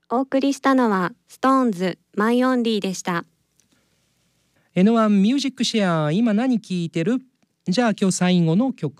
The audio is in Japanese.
お送りしたのはストーンズマイオンリーでした。 N1 ミュージックシェア、今何聴いてる？じゃあ今日最後の曲